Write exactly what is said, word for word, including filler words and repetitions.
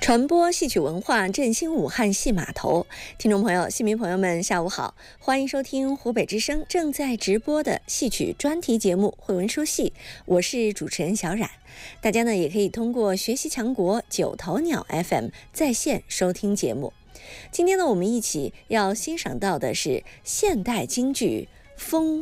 传播戏曲文化，振兴武汉戏码头。听众朋友、戏迷朋友们，下午好，欢迎收听湖北之声正在直播的戏曲专题节目《慧闻说戏》，我是主持人小冉。大家呢也可以通过学习强国九头鸟 F M 在线收听节目。今天呢，我们一起要欣赏到的是现代京剧《风